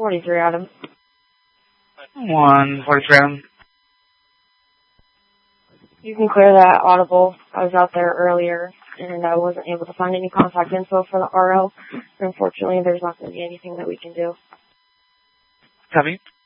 43 Adam. 143 Adam. You can clear that audible. I was out there earlier, and I wasn't able to find any contact info for the RO. Unfortunately, there's not going to be anything that we can do. Copy.